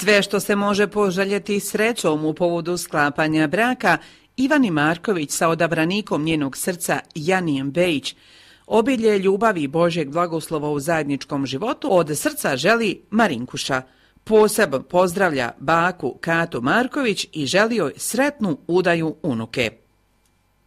Sve što se može poželjeti srećom u povodu sklapanja braka, Ivani Marković sa odabranikom njenog srca Janijem Bejić, obilje ljubavi i Božjeg blagoslova u zajedničkom životu od srca želi Marinkuša. Posebno pozdravlja baku Katu Marković i želi joj sretnu udaju unuke.